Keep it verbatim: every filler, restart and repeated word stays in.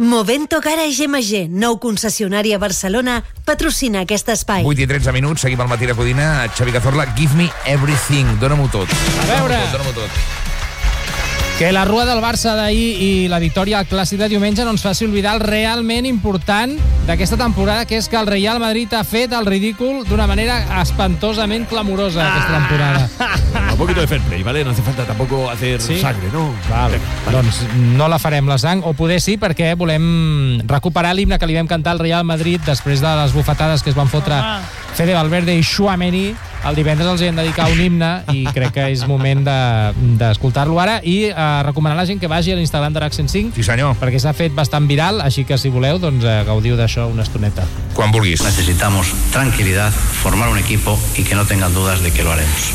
Movento Garage M G, nou concessionari a Barcelona, patrocina aquest espai. vuit i tretze minuts, seguim al matí de Codina. Xavi Cazorla, give me everything. Dóna-m'ho tot. A veure... Dóna-m'ho tot, dóna-m'ho tot. Que la rua del Barça d'ahir i la victòria al Clàssic de diumenge no ens faci oblidar el realment important d'aquesta temporada, que és que el Real Madrid ha fet el ridícul d'una manera espantosament clamorosa aquesta temporada. Un poquito de fair play, ¿vale? No hace falta tampoco hacer sí? sangre, ¿no? Vale. Vale. Doncs no la farem, la sang, o poder sí, perquè volem recuperar l'himne que li vam cantar al Real Madrid després de les bufetades que es van fotre ah. Fede Valverde i Tchouaméni. El divendres els hi hem dedicat un himne i crec que és moment d'escoltar-lo de, ara i eh, recomanar a la gent que vagi a l'Instagram d'Arac cent cinc. Sí, senyor. Perquè s'ha fet bastant viral, així que si voleu, doncs eh, gaudiu d'això una estoneta. Quan vulguis. Necesitamos tranquilidad, formar un equipo y que no tengan dudas de que lo haremos.